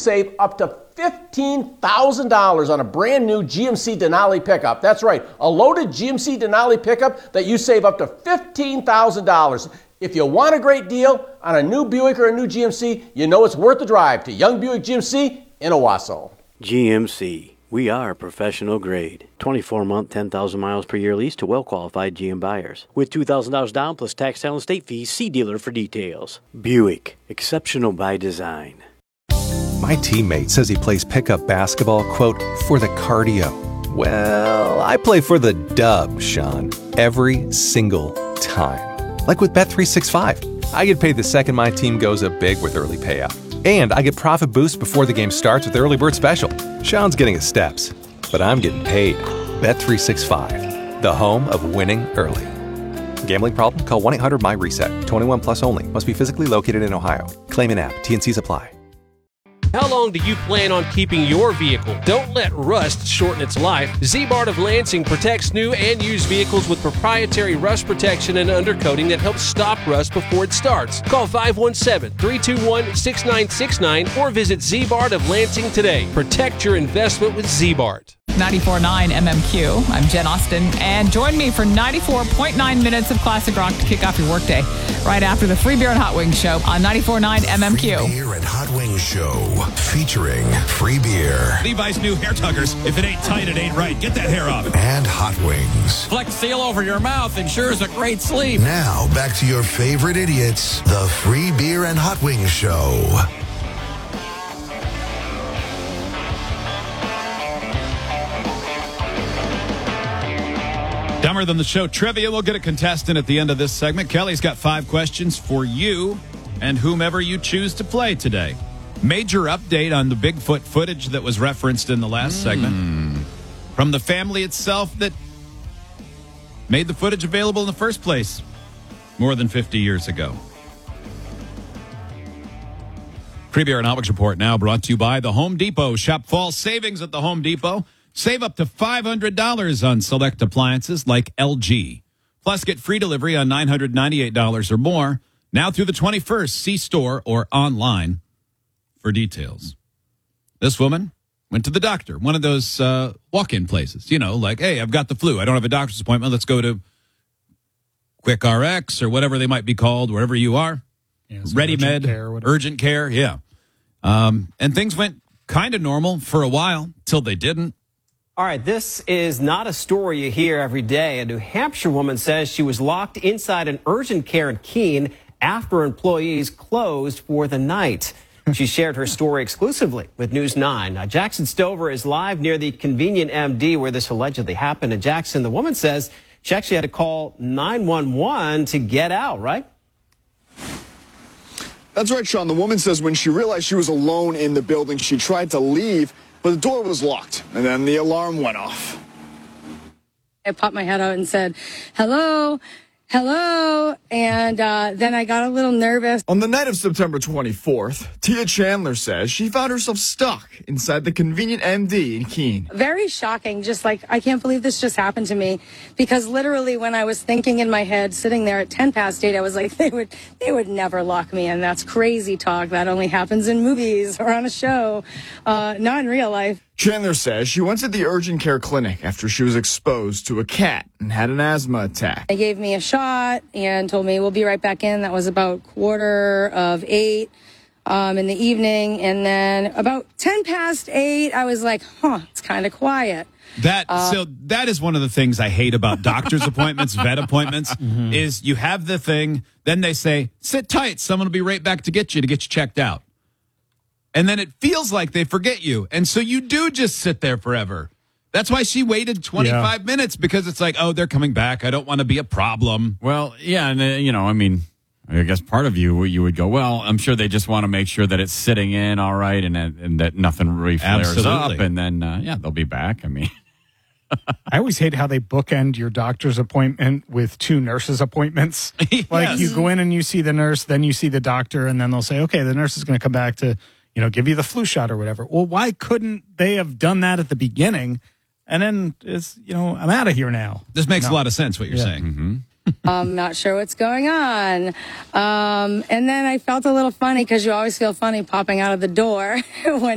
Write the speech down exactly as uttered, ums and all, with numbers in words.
save up to fifteen thousand dollars on a brand new G M C Denali pickup. That's right, a loaded G M C Denali pickup that you save up to fifteen thousand dollars. If you want a great deal on a new Buick or a new G M C, you know it's worth the drive to Young Buick G M C in Owasso. G M C. We are professional grade. twenty-four month, ten thousand miles per year lease to well-qualified G M buyers. With two thousand dollars down plus tax, sale, and state fees, see dealer for details. Buick. Exceptional by design. My teammate says he plays pickup basketball, quote, for the cardio. Well, I play for the dub, Sean. Every single time. Like with Bet three sixty-five. I get paid the second my team goes up big with early payout. And I get profit boost before the game starts with the Early Bird Special. Sean's getting his steps, but I'm getting paid. Bet three sixty-five, the home of winning early. Gambling problem? Call one eight hundred my reset. twenty-one plus only. Must be physically located in Ohio. Claim in app. T N Cs apply. How long do you plan on keeping your vehicle? Don't let rust shorten its life. Z-Bart of Lansing protects new and used vehicles with proprietary rust protection and undercoating that helps stop rust before it starts. Call five one seven, three two one, six nine six nine or visit Z-Bart of Lansing today. Protect your investment with Z-Bart. ninety-four point nine M M Q. I'm Jen Austen, and join me for ninety-four point nine minutes of classic rock to kick off your workday. Right after the Free Beer and Hot Wings Show on ninety-four point nine M M Q. Free Beer and Hot Wings Show featuring Free Beer. Levi's new hair tuggers. If it ain't tight, it ain't right. Get that hair off. And Hot Wings. Flex seal over your mouth ensures a great sleep. Now, back to your favorite idiots, the Free Beer and Hot Wings Show. Dumber Than the Show trivia. We'll get a contestant at the end of this segment. Kelly's got five questions for you and whomever you choose to play today. Major update on the Bigfoot footage that was referenced in the last mm. segment from the family itself that made the footage available in the first place more than fifty years ago. Free Beer and Hot Wings Report now brought to you by the Home Depot. Shop fall savings at the Home Depot. Save up to five hundred dollars on select appliances like L G. Plus, get free delivery on nine hundred ninety-eight dollars or more. Now through the twenty-first, see store or online for details. This woman went to the doctor, one of those uh, walk-in places. You know, like, hey, I've got the flu. I don't have a doctor's appointment. Let's go to Quick R X or whatever they might be called, wherever you are. Yeah, Ready Med, urgent, urgent care, yeah. Um, and things went kind of normal for a while till they didn't. All right, this is not a story you hear every day. A New Hampshire woman says she was locked inside an urgent care in Keene after employees closed for the night. She shared her story exclusively with News nine. Now, Jackson Stover is live near the Convenient M D where this allegedly happened. And Jackson, the woman says she actually had to call nine one one to get out, right? That's right, Sean. The woman says when she realized she was alone in the building, she tried to leave, but the door was locked, and then the alarm went off. I popped my head out and said, hello, hello, and uh, then I got a little nervous. On the night of September twenty-fourth, Tia Chandler says she found herself stuck inside the Convenient M D in Keene. Very shocking, just like, I can't believe this just happened to me, because literally when I was thinking in my head, sitting there at ten past eight, I was like, they would, they would never lock me in. That's crazy talk. That only happens in movies or on a show, uh, not in real life. Chandler says she went to the urgent care clinic after she was exposed to a cat and had an asthma attack. They gave me a shot and told me we'll be right back in. That was about quarter of eight um, in the evening. And then about ten past eight, I was like, huh, it's kind of quiet. That uh, so that is one of the things I hate about doctor's appointments, vet appointments, mm-hmm. is you have the thing, then they say, sit tight, someone will be right back to get you to get you checked out. And then it feels like they forget you. And so you do just sit there forever. That's why she waited twenty-five yeah. minutes, because it's like, oh, they're coming back. I don't want to be a problem. Well, yeah. And, uh, you know, I mean, I guess part of you, you would go, well, I'm sure they just want to make sure that it's sitting in all right and, and that nothing really flares Absolutely. up. And then, uh, yeah, they'll be back. I mean, I always hate how they bookend your doctor's appointment with two nurses' appointments. Yes. Like you go in and you see the nurse, then you see the doctor, and then they'll say, okay, the nurse is going to come back to, you know, give you the flu shot or whatever. Well, why couldn't they have done that at the beginning? And then it's, you know, I'm out of here now. This makes no. a lot of sense, what you're yeah. saying. Mm-hmm. I'm not sure what's going on. Um, and then I felt a little funny, because you always feel funny popping out of the door when